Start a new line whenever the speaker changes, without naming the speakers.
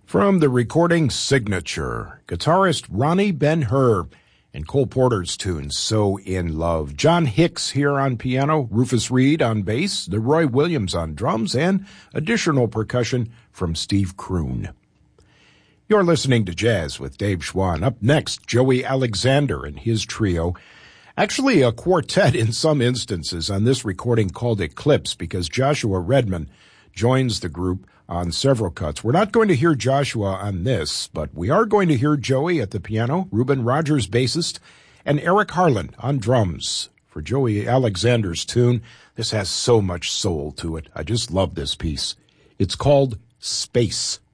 From the recording Signature, guitarist Ronnie Ben-Hur and Cole Porter's tune, So in Love. John Hicks here on piano, Rufus Reed on bass, Leroy Williams on drums, and additional percussion from Steve Kroon. You're listening to Jazz with Dave Schwann. Up next, Joey Alexander and his trio. Actually, a quartet in some instances on this recording called Eclipse because Joshua Redman joins the group on several cuts. We're not going to hear Joshua on this, but we are going to hear Joey at the piano, Reuben Rogers bassist, and Eric Harlan on drums. For Joey Alexander's tune, this has so much soul to it. I just love this piece. It's called Space.